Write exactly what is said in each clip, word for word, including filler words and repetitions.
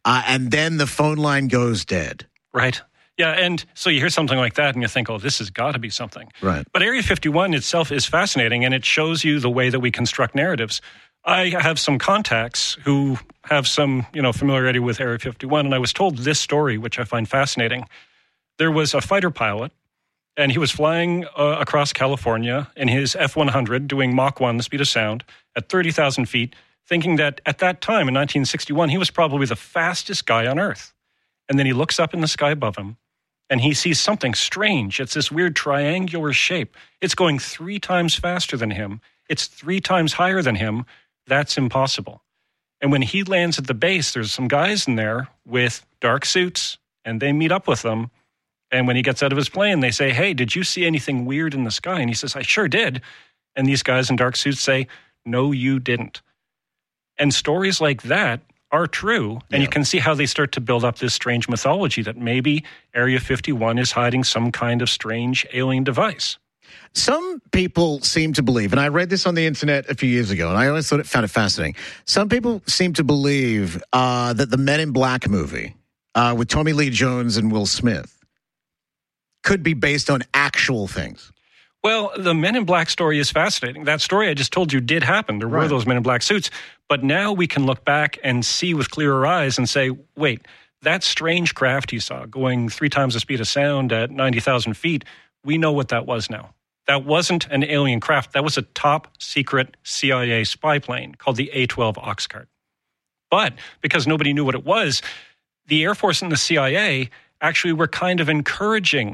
uh, and then the phone line goes dead. Right. Yeah, and so you hear something like that and you think, oh, this has got to be something. Right. But Area fifty-one itself is fascinating, and it shows you the way that we construct narratives. I have some contacts who have some, you know, familiarity with Area fifty-one, and I was told this story, which I find fascinating. There was a fighter pilot, and he was flying uh, across California in his F one hundred, doing Mach one, the speed of sound, at thirty thousand feet, thinking that at that time, in nineteen sixty-one, he was probably the fastest guy on Earth. And then he looks up in the sky above him, and he sees something strange. It's this weird triangular shape. It's going three times faster than him. It's three times higher than him. That's impossible. And when he lands at the base, there's some guys in there with dark suits, and they meet up with them. And when he gets out of his plane, they say, hey, did you see anything weird in the sky? And he says, I sure did. And these guys in dark suits say, no, you didn't. And stories like that are true, and yeah. you can see how they start to build up this strange mythology that maybe Area fifty-one is hiding some kind of strange alien device. Some people seem to believe, and I read this on the internet a few years ago, and I always thought it found it fascinating. Some people seem to believe uh, that the Men in Black movie uh, with Tommy Lee Jones and Will Smith could be based on actual things. Well, the Men in Black story is fascinating. That story I just told you did happen. There were right. those Men in Black suits. But now we can look back and see with clearer eyes and say, wait, that strange craft you saw going three times the speed of sound at ninety thousand feet, we know what that was now. That wasn't an alien craft. That was a top secret C I A spy plane called the A twelve Oxcart. But because nobody knew what it was, the Air Force and the C I A actually were kind of encouraging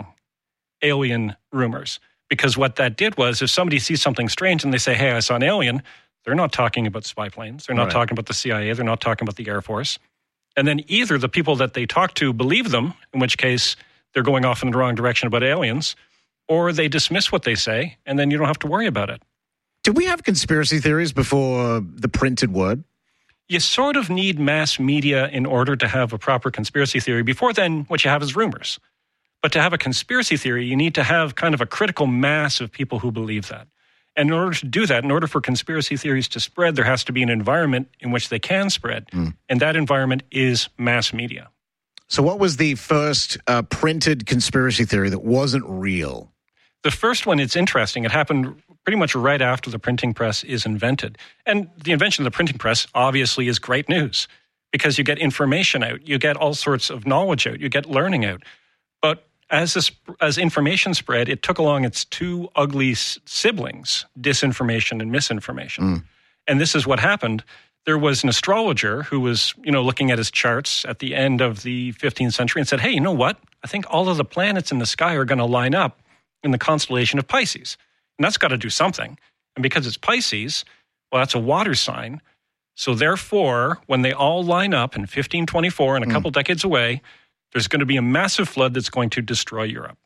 alien rumors. Because what that did was, if somebody sees something strange and they say, hey, I saw an alien, they're not talking about spy planes. They're not right. talking about the C I A. They're not talking about the Air Force. And then either the people that they talk to believe them, in which case they're going off in the wrong direction about aliens, or they dismiss what they say, and then you don't have to worry about it. Did we have conspiracy theories before the printed word? You sort of need mass media in order to have a proper conspiracy theory. Before then, what you have is rumors. But to have a conspiracy theory, you need to have kind of a critical mass of people who believe that. And in order to do that, in order for conspiracy theories to spread, there has to be an environment in which they can spread. Mm. And that environment is mass media. So what was the first uh, printed conspiracy theory that wasn't real? The first one, it's interesting. It happened pretty much right after the printing press is invented. And the invention of the printing press obviously is great news because you get information out. You get all sorts of knowledge out. You get learning out. But as this, as information spread, it took along its two ugly s- siblings, disinformation and misinformation. Mm. And this is what happened. There was an astrologer who was, you know, looking at his charts at the end of the fifteenth century and said, hey, you know what? I think all of the planets in the sky are going to line up in the constellation of Pisces. And that's got to do something. And because it's Pisces, well, that's a water sign. So therefore, when they all line up in fifteen twenty-four and a mm. couple decades away, there's going to be a massive flood that's going to destroy Europe.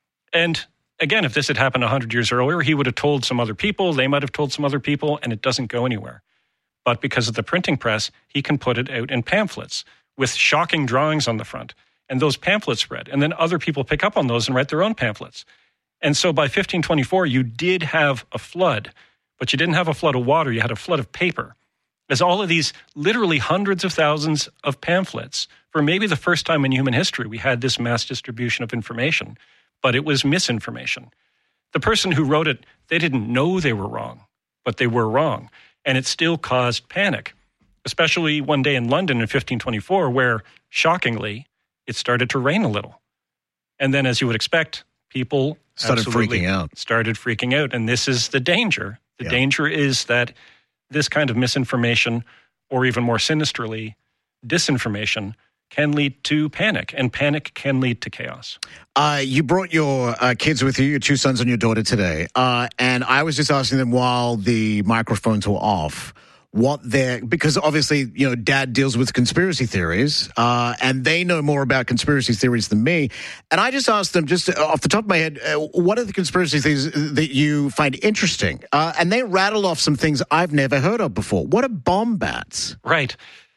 And again, if this had happened one hundred years earlier, he would have told some other people, they might have told some other people, and it doesn't go anywhere. But because of the printing press, he can put it out in pamphlets with shocking drawings on the front. And those pamphlets spread. And then other people pick up on those and write their own pamphlets. And so by fifteen twenty-four, you did have a flood, but you didn't have a flood of water, you had a flood of paper. As all of these literally hundreds of thousands of pamphlets, for maybe the first time in human history, we had this mass distribution of information, but it was misinformation. The person who wrote it, they didn't know they were wrong, but they were wrong. And it still caused panic, especially one day in London in fifteen twenty-four, where, shockingly, it started to rain a little. And then, as you would expect, people started freaking out. Started freaking out. And this is the danger. The yeah. danger is that this kind of misinformation, or even more sinisterly, disinformation, can lead to panic, and panic can lead to chaos. Uh, you brought your uh, kids with you, your two sons and your daughter today, uh, and I was just asking them while the microphones were off, what they're, because obviously, you know, Dad deals with conspiracy theories, uh, and they know more about conspiracy theories than me, and I just asked them, just off the top of my head, uh, what are the conspiracy theories that you find interesting? Uh, and they rattled off some things I've never heard of before. What are bombats? Right.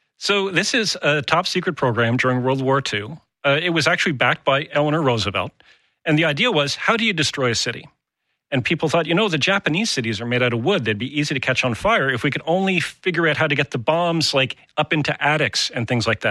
So this is a top secret program during World War Two. Uh, it was actually backed by Eleanor Roosevelt. And the idea was, how do you destroy a city? And people thought, you know, the Japanese cities are made out of wood. They'd be easy to catch on fire if we could only figure out how to get the bombs like up into attics and things like that.